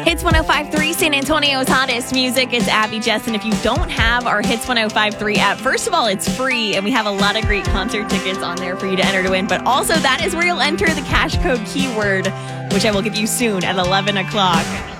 Hits 105.3, San Antonio's hottest music. It's Abby Jess. And if you don't have our Hits 105.3 app, first of all, it's free. And we have a lot of great concert tickets on there for you to enter to win. But also, that is where you'll enter the cash code keyword, which I will give you soon at 11 o'clock.